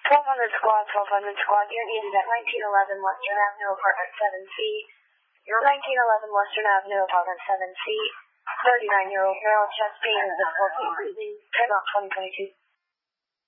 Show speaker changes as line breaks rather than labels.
1200 squad, 1200 squad. You're needed at 1911 Western Avenue, apartment 7C. Your 1911 Western Avenue, apartment 7C. 39-year-old male, chest pain, and difficulty breathing. 10 off 2022.